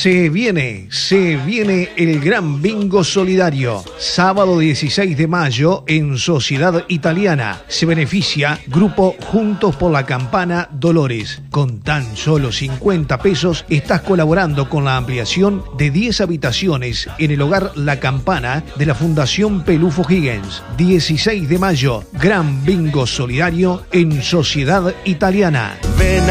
Se viene el Gran Bingo Solidario. Sábado 16 de mayo en Sociedad Italiana. Se beneficia Grupo Juntos por la Campana Dolores. Con tan solo 50 pesos estás colaborando con la ampliación de 10 habitaciones en el hogar La Campana de la Fundación Pelufo Higgins. 16 de mayo, Gran Bingo Solidario en Sociedad Italiana. Ven